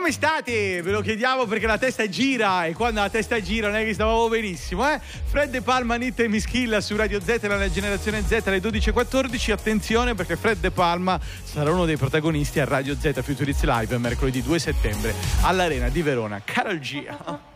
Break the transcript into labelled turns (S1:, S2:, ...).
S1: come state? Ve lo chiediamo perché la testa gira, e quando la testa gira non è che stavamo benissimo, eh? Fred De Palma, Nitta e Mischilla su Radio Z nella generazione Z alle 12.14. Attenzione perché Fred De Palma sarà uno dei protagonisti a Radio Z Futuriz Live mercoledì 2 settembre all'Arena di Verona. Karol G.